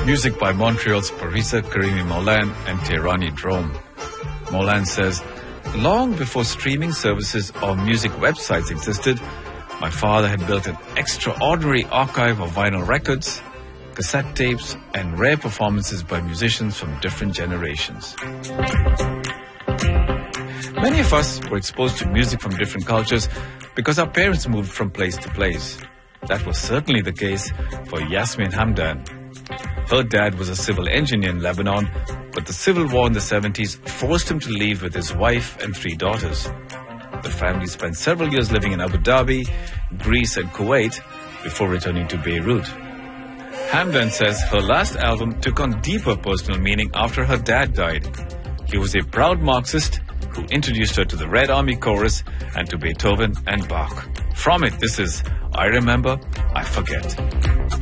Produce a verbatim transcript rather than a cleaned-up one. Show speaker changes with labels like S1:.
S1: Music by Montreal's Parisa Karimi Molan and Tehrani Drome. Molan says, long before streaming services or music websites existed, my father had built an extraordinary archive of vinyl records, cassette tapes, and rare performances by musicians from different generations. Many of us were exposed to music from different cultures because our parents moved from place to place. That was certainly the case for Yasmin Hamdan. Her dad was a civil engineer in Lebanon, but the civil war in the seventies forced him to leave with his wife and three daughters. The family spent several years living in Abu Dhabi, Greece and Kuwait before returning to Beirut. Hamdan says her last album took on deeper personal meaning after her dad died. He was a proud Marxist who introduced her to the Red Army Chorus and to Beethoven and Bach. From it, this is I Remember, I Forget.